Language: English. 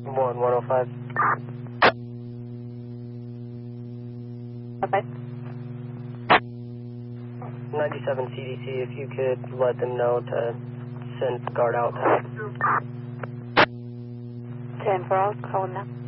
105. Okay. 97 CDC, if you could let them know to send guard out. 10 for all, calling now.